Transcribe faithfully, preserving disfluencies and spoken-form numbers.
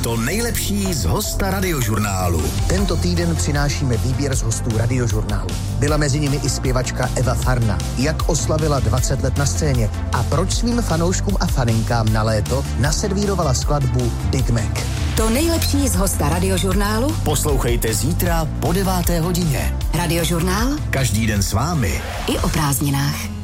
To nejlepší z hosta Radiožurnálu. Tento týden přinášíme výběr z hostů Radiožurnálu. Byla mezi nimi i zpěvačka Eva Farna. Jak oslavila dvacet let na scéně a proč svým fanouškům a faninkám na léto naservírovala skladbu Big Mac. To nejlepší z hosta Radiožurnálu Poslouchejte zítra po deváté hodině. Radiožurnál Každý den s vámi. I o prázdninách.